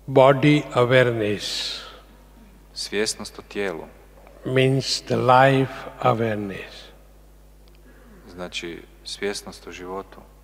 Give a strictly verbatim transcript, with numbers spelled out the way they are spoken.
Body awareness svjesnost o tijelu means the life awareness. znači svjesnost o životu.